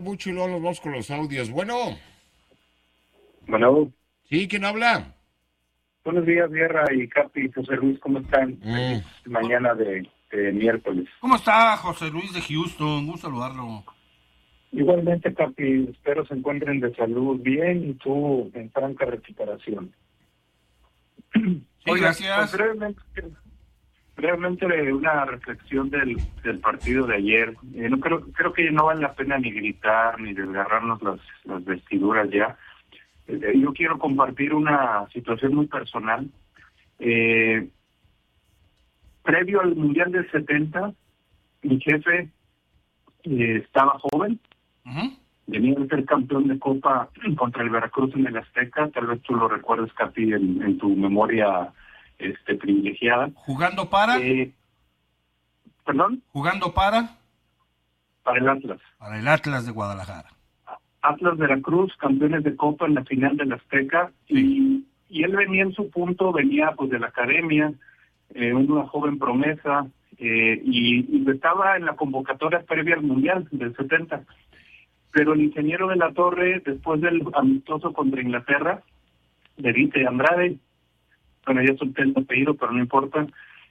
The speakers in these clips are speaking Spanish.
Mucho y luego nos vamos con los audios. Bueno, Bueno, sí, ¿quién habla? buenos días, Guerra y Capi, José Luis, ¿cómo están? Mm, Feliz mañana de miércoles. ¿Cómo está José Luis de Houston? Gusto saludarlo. Igualmente, Capi, espero se encuentren de salud bien y tú en franca recuperación. Sí, Oiga, gracias. pues brevemente una reflexión del partido de ayer. No creo que no vale la pena ni gritar ni desgarrarnos las vestiduras ya. Yo quiero compartir una situación muy personal. Eh, Previo al Mundial del 70, mi jefe estaba joven, Ujú. venía de ser campeón de Copa contra el Veracruz en el Azteca, tal vez tú lo recuerdes, Capi, en tu memoria privilegiada. ¿Jugando para? Perdón, ¿Jugando para? para el Atlas. Para el Atlas de Guadalajara. Atlas Veracruz, campeones de Copa en la final del Azteca, Sí. y él venía en su punto, venía pues de la academia, una joven promesa, y estaba en la convocatoria previa al Mundial del 70. Pero el ingeniero de la Torre, después del amistoso contra Inglaterra, le dice: Andrade, bueno, ya solté el apellido, pero no importa,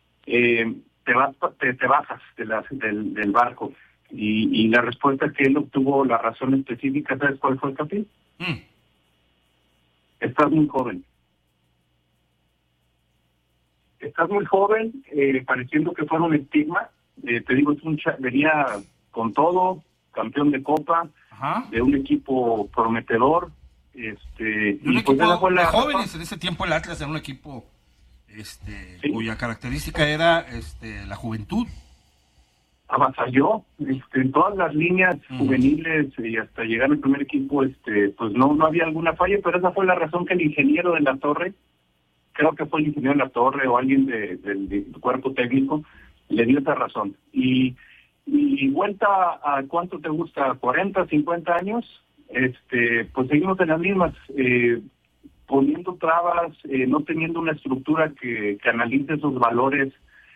te bajas del barco. Y la respuesta que él obtuvo, la razón específica, ¿sabes cuál fue, Capi? Mm. Estás muy joven. Estás muy joven, pareciendo que fuera un estigma. Te digo, venía con todo, campeón de Copa, Ajá. de un equipo prometedor. De un Y pues esa equipo fue de la jóvenes. razón. En ese tiempo el Atlas era un equipo Sí, cuya característica era la juventud. avasalló en todas las líneas juveniles y hasta llegar al primer equipo. Pues no había alguna falla, pero esa fue la razón que el ingeniero de la Torre, creo que fue el ingeniero de la Torre o alguien del cuerpo técnico, le dio esa razón. Y vuelta a ¿cuánto te gusta? 40, 50 años, pues seguimos en las mismas, poniendo trabas, no teniendo una estructura que analice esos valores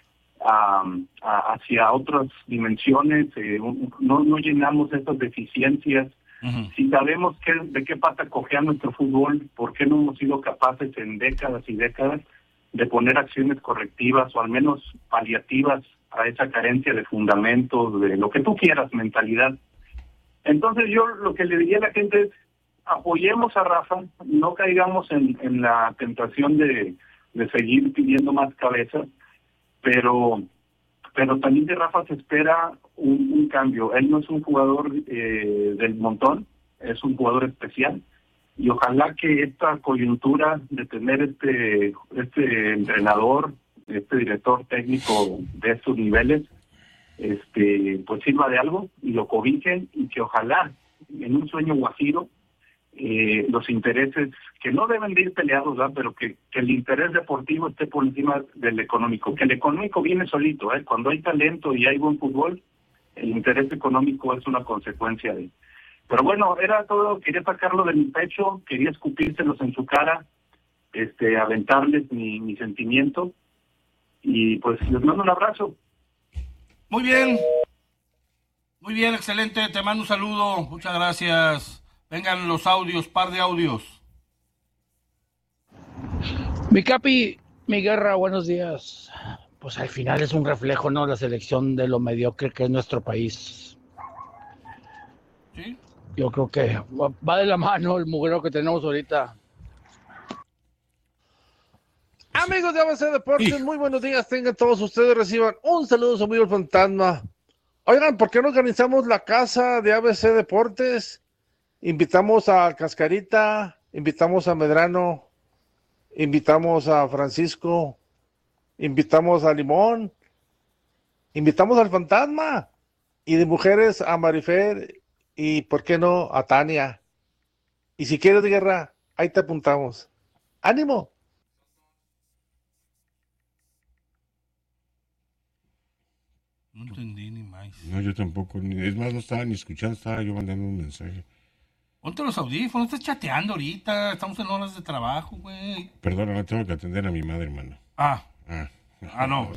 hacia otras dimensiones, no llenamos esas deficiencias. Ujú. Si sabemos de qué pasa cojea nuestro fútbol, ¿por qué no hemos sido capaces en décadas y décadas de poner acciones correctivas o al menos paliativas a esa carencia de fundamentos, de lo que tú quieras, mentalidad? Entonces yo lo que le diría a la gente es: apoyemos a Rafa, no caigamos en la tentación de seguir pidiendo más cabezas, pero también de Rafa se espera un cambio. Él no es un jugador del montón, es un jugador especial, y ojalá que esta coyuntura de tener este entrenador, este director técnico de estos niveles, pues sirva de algo y lo cobijen, y que ojalá en un sueño guajiro los intereses, que no deben de ir peleados, ¿verdad? Pero que el interés deportivo esté por encima del económico, que el económico viene solito, cuando hay talento y hay buen fútbol, el interés económico es una consecuencia de. Pero bueno, era todo, quería sacarlo de mi pecho, quería escupírselos en su cara, aventarles mi sentimiento, y pues les mando un abrazo. Muy bien, excelente. Te mando un saludo. Muchas gracias. Vengan los audios, par de audios. Mi Capi, mi Guerra, buenos días. Pues al final es un reflejo, ¿no? La selección de lo mediocre que es nuestro país. ¿Sí? Yo creo que va de la mano el mugrero que tenemos ahorita. Amigos de ABC Deportes, hijo, muy buenos días. Tengan todos ustedes, reciban un saludo, su amigo el Fantasma. Oigan, ¿por qué no organizamos la casa de ABC Deportes? Invitamos a Cascarita, invitamos a Medrano, invitamos a Francisco, invitamos a Limón, invitamos al Fantasma, y de mujeres a Marifer, y ¿por qué no a Tania? Y si quieres, Guerra, ahí te apuntamos. ¡Ánimo! No entendí ni más. no, yo tampoco. Es más, no estaba ni escuchando, estaba yo mandando un mensaje. Ponte los audífonos, estás chateando ahorita. Estamos en horas de trabajo, güey. Perdona, no tengo que atender a mi madre, hermano. Ah, Ah, no.